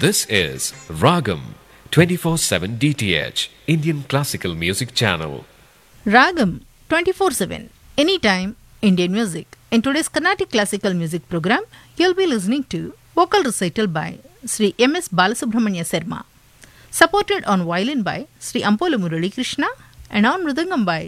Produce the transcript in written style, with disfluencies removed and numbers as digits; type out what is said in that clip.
This is Ragam 24/7 DTH Indian Classical Music Channel. Ragam 24/7 Anytime Indian Music. In today's Carnatic Classical Music program, you'll be listening to vocal recital by Sri M.S. Balasubramanya Sarma, supported on violin by Sri Ampola Murali Krishna and on mridangam by